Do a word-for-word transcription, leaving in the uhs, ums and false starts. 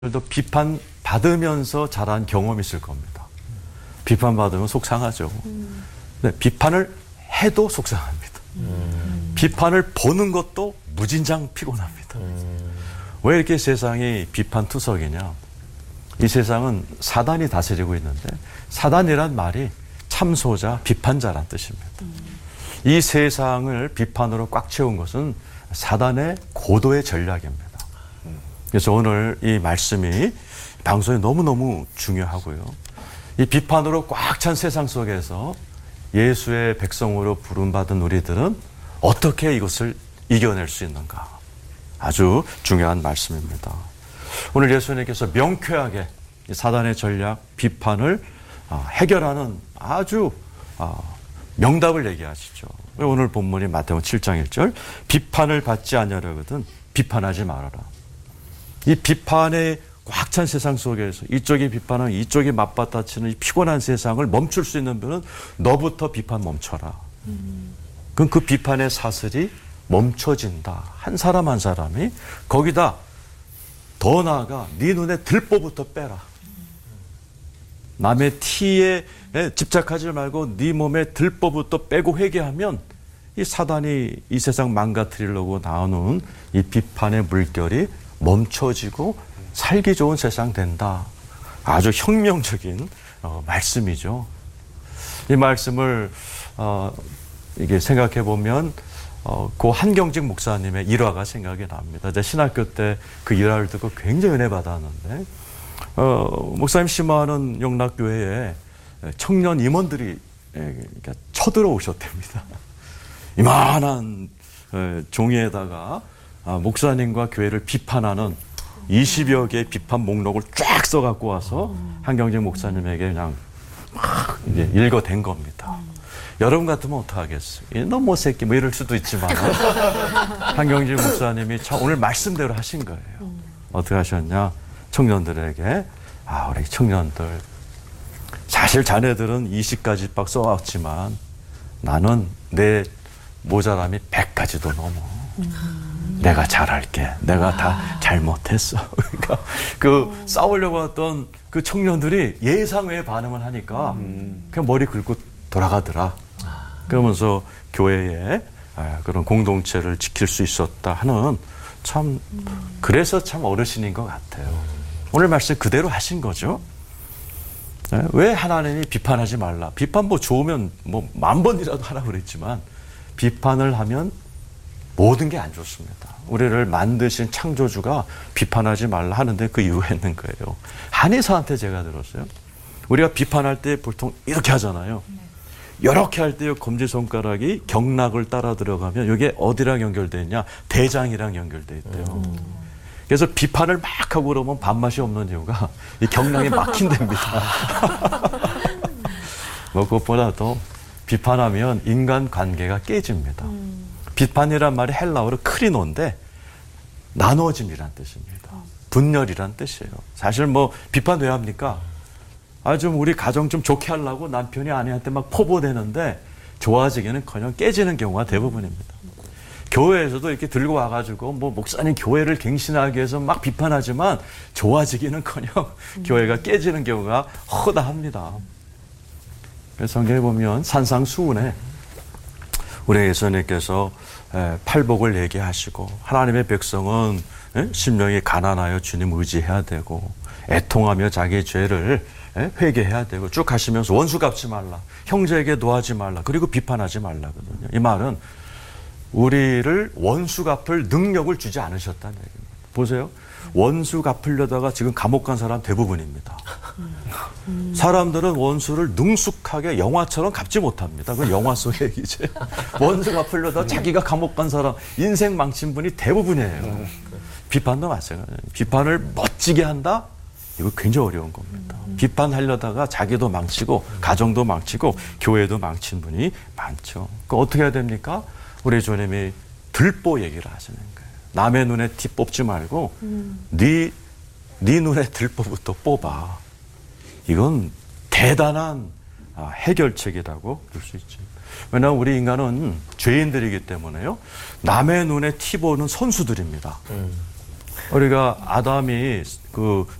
도 비판 받으면서 자란 경험이 있을 겁니다. 비판 받으면 속상하죠. 음. 네, 비판을 해도 속상합니다. 음. 비판을 보는 것도 무진장 피곤합니다. 음. 왜 이렇게 세상이 비판투석이냐? 이 세상은 사단이 다스리고 있는데 사단이란 말이 참소자, 비판자란 뜻입니다. 음. 이 세상을 비판으로 꽉 채운 것은 사단의 고도의 전략입니다. 그래서 오늘 이 말씀이 방송에 너무너무 중요하고요. 이 비판으로 꽉 찬 세상 속에서 예수의 백성으로 부름받은 우리들은 어떻게 이것을 이겨낼 수 있는가? 아주 중요한 말씀입니다. 오늘 예수님께서 명쾌하게 사단의 전략, 비판을 해결하는 아주 명답을 얘기하시죠. 오늘 본문이 마태복음 칠 장 일 절, 비판을 받지 아니하려거든 비판하지 말아라. 이 비판에 꽉 찬 세상 속에서 이쪽이 비판하고 이쪽이 맞받아치는 이 피곤한 세상을 멈출 수 있는 분은 너부터 비판 멈춰라. 음. 그럼 그 비판의 사슬이 멈춰진다. 한 사람 한 사람이 거기다 더 나아가 네 눈에 들보부터 빼라. 남의 티에 집착하지 말고 네 몸에 들보부터 빼고 회개하면 이 사단이 이 세상 망가뜨리려고 나오는 이 비판의 물결이 멈춰지고 살기 좋은 세상 된다. 아주 혁명적인 어, 말씀이죠. 이 말씀을 어, 이게 생각해 보면 어, 고 한경직 목사님의 일화가 생각이 납니다. 제가 신학교 때 그 일화를 듣고 굉장히 은혜 받았는데 어, 목사님 심화하는 영락교회에 청년 임원들이 쳐들어오셨답니다. 이만한 종이에다가 아, 목사님과 교회를 비판하는 이십여 개의 비판 목록을 쫙 써갖고 와서 한경직 목사님에게 그냥 막 이제 읽어댄 겁니다. 여러분 같으면 어떡하겠어요? 너 뭐 새끼 뭐 이럴 수도 있지만 한경직 목사님이 오늘 말씀대로 하신 거예요. 어떻게 하셨냐? 청년들에게 아 우리 청년들 사실 자네들은 이십 가지 박 써왔지만 나는 내 모자람이 백 가지도 넘어. 내가 잘할게. 내가 다 잘못했어. 그러니까 그 오. 싸우려고 했던 그 청년들이 예상외의 반응을 하니까 음. 그냥 머리 긁고 돌아가더라. 그러면서 교회에 그런 공동체를 지킬 수 있었다 하는 참 음. 그래서 참 어르신인 것 같아요. 오늘 말씀 그대로 하신 거죠. 왜 하나님이 비판하지 말라. 비판 뭐 좋으면 뭐 만 번이라도 하라고 그랬지만 비판을 하면 모든 게 안 좋습니다. 우리를 만드신 창조주가 비판하지 말라 하는데 그 이유가 있는 거예요. 한의사한테 제가 들었어요. 우리가 비판할 때 보통 이렇게 하잖아요. 이렇게 할 때 검지손가락이 경락을 따라 들어가면 이게 어디랑 연결되어 있냐? 대장이랑 연결되어 있대요. 그래서 비판을 막 하고 그러면 밥맛이 없는 이유가 이 경락이 막힌답니다. 뭐 그것보다도 비판하면 인간관계가 깨집니다. 비판이란 말이 헬라어로 크리노인데 나눠짐이란 뜻입니다. 분열이란 뜻이에요. 사실 뭐 비판 왜 합니까? 아, 좀 우리 가정 좀 좋게 하려고 남편이 아내한테 막 포보대는데 좋아지기는커녕 깨지는 경우가 대부분입니다. 교회에서도 이렇게 들고 와가지고 뭐 목사님 교회를 갱신하기 위해서 막 비판하지만 좋아지기는커녕 음. 교회가 깨지는 경우가 허다합니다. 그래서 성경에 보면 산상수훈에 우리 예수님께서 팔복을 얘기하시고 하나님의 백성은 심령이 가난하여 주님 의지해야 되고 애통하며 자기의 죄를 회개해야 되고 쭉 하시면서 원수 갚지 말라, 형제에게 노하지 말라, 그리고 비판하지 말라거든요. 이 말은 우리를 원수 갚을 능력을 주지 않으셨다는 얘기입니다. 보세요. 원수 갚으려다가 지금 감옥 간 사람 대부분입니다. 음. 사람들은 원수를 능숙하게 영화처럼 갚지 못합니다. 그건 영화 속의 얘기죠. 원수 갚으려다가 자기가 감옥 간 사람, 인생 망친 분이 대부분이에요. 음. 비판도 마찬가지예요. 비판을 멋지게 한다? 이거 굉장히 어려운 겁니다. 음. 비판하려다가 자기도 망치고 가정도 망치고 교회도 망친 분이 많죠. 그 어떻게 해야 됩니까? 우리 주님이 들보 얘기를 하시는 거예요. 남의 눈에 티 뽑지 말고 음. 네, 네 눈에 들보부터 뽑아. 이건 대단한 해결책이라고 볼 수 있죠. 왜냐하면 우리 인간은 죄인들이기 때문에요. 남의 눈에 티 보는 선수들입니다. 음. 우리가 아담이 그